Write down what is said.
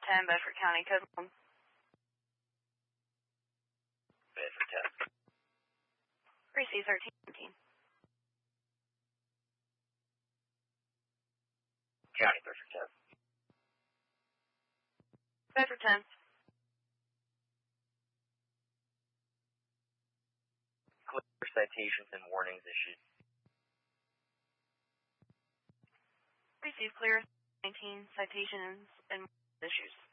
10, Bedford County, code 1. Bedford 10. Receive 13. County, Bedford 10. Bedford 10. Clear citations and warnings issued. Receive clear 19 citations and issues.